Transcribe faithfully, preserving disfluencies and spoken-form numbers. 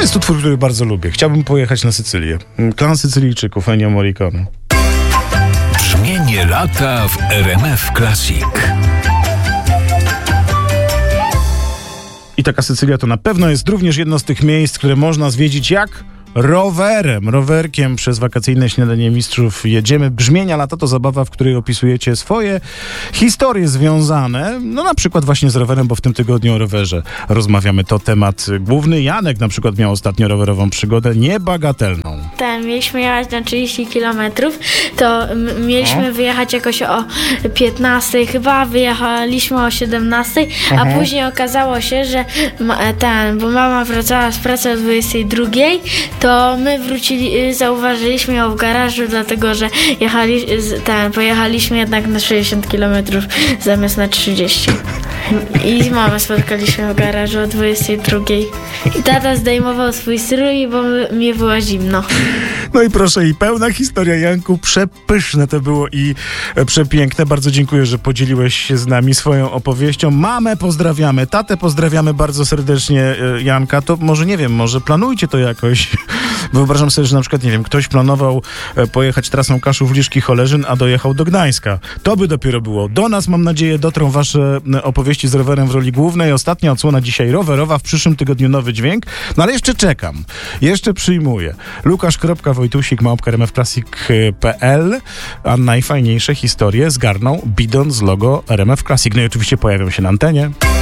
jest utwór, który bardzo lubię. Chciałbym pojechać na Sycylię. Klan Sycylijczyków, Ennio Morricone. Brzmienie lata w R M F Classic. I taka Sycylia to na pewno jest również jedno z tych miejsc, które można zwiedzić jak rowerem. Rowerkiem przez wakacyjne śniadanie mistrzów jedziemy. Brzmienia lata to zabawa, w której opisujecie swoje historie związane, no na przykład właśnie z rowerem, bo w tym tygodniu o rowerze rozmawiamy. To temat główny. Janek na przykład miał ostatnio rowerową przygodę niebagatelną. Ten, mieliśmy jechać na trzydzieści kilometrów, to m- mieliśmy No. wyjechać jakoś o piętnastej chyba, wyjechaliśmy o siedemnastej, Aha. a później okazało się, że ma, ten, bo mama wracała z pracy o dwudziestej drugiej, to my wrócili, zauważyliśmy ją w garażu, dlatego że jechali, ten, pojechaliśmy jednak na sześćdziesiąt kilometrów zamiast na trzydzieści. I mamę spotkaliśmy w garażu o dwudziestej drugiej. I tata zdejmował swój strój, bo mi było zimno. No i proszę, i pełna historia, Janku, przepyszne to było i e, przepiękne. Bardzo dziękuję, że podzieliłeś się z nami swoją opowieścią. Mamę pozdrawiamy, tatę pozdrawiamy bardzo serdecznie, e, Janka. To może, nie wiem, może planujcie to jakoś. Wyobrażam sobie, że na przykład, nie wiem, ktoś planował e, pojechać trasą Kaszów-Liszki-Choleżyn, a dojechał do Gdańska. To by dopiero było. Do nas, mam nadzieję, dotrą wasze e, opowieści z rowerem w roli głównej. Ostatnia odsłona dzisiaj rowerowa, w przyszłym tygodniu nowy dźwięk. No ale jeszcze czekam. Jeszcze przyjmuję. Lukasz.Wojtusik małpka r m f classic kropka p l, a najfajniejsze historie zgarną bidon z logo R M F Classic. No i oczywiście pojawią się na antenie.